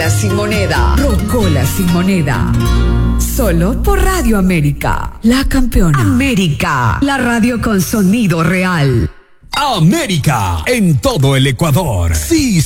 Rocola sin moneda. Rocola sin moneda. Solo por Radio América, la campeona. América, la radio con sonido real. América, en todo el Ecuador. Sí,